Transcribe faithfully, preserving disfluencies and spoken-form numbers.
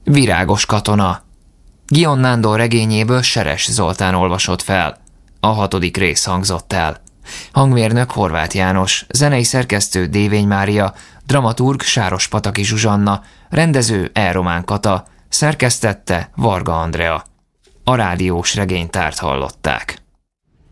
Virágos katona. Gion Nándor regényéből Seres Zoltán olvasott fel. A hatodik rész hangzott el. Hangmérnök Horváth János, zenei szerkesztő Dévény Mária, dramaturg Sárospataki Zsuzsanna, rendező E. Román Kata, szerkesztette Varga Andrea. A rádiós regénytárt hallották.